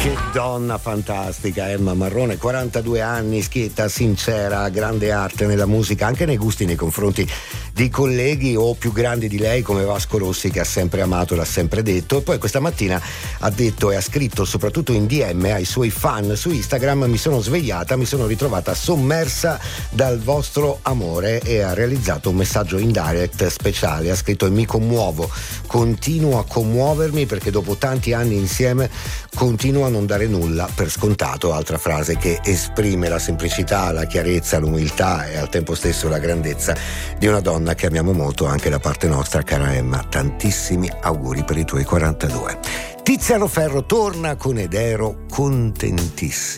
Donna fantastica, Emma Marrone, 42 anni, schietta, sincera, grande arte nella musica, anche nei gusti nei confronti di colleghi o più grandi di lei come Vasco Rossi, che ha sempre amato, l'ha sempre detto. E poi questa mattina ha detto e ha scritto soprattutto in DM ai suoi fan su Instagram: mi sono svegliata, mi sono ritrovata sommersa dal vostro amore, e ha realizzato un messaggio in direct speciale. Ha scritto: e mi commuovo, continuo a commuovermi perché dopo tanti anni insieme continuo a non dare nulla per scontato. Altra frase che esprime la semplicità, la chiarezza, l'umiltà e al tempo stesso la grandezza di una donna che amiamo molto anche da parte nostra. Cara Emma, tantissimi auguri per i tuoi 42. Tiziano Ferro torna con Ed ero contentissimo.